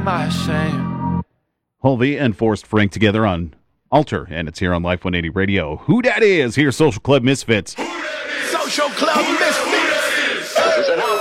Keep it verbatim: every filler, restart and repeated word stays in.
my shame. Hulvey and Forrest Frank together on Alter, and it's here on Life one eighty Radio. Who dat is? Here's Social Club Misfits. Social Club Misfits.